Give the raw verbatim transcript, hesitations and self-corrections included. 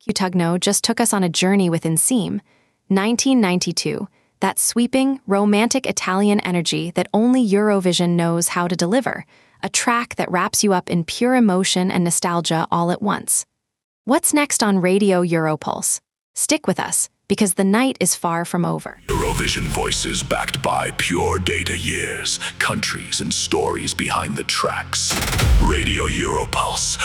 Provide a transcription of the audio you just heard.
Cutugno just took us on a journey with Insieme, nineteen ninety-two, that sweeping, romantic Italian energy that only Eurovision knows how to deliver, a track that wraps you up in pure emotion and nostalgia all at once. What's next on Radio Europulse? Stick with us, because the night is far from over. Eurovision voices backed by pure data years, countries and stories behind the tracks. Radio Europulse,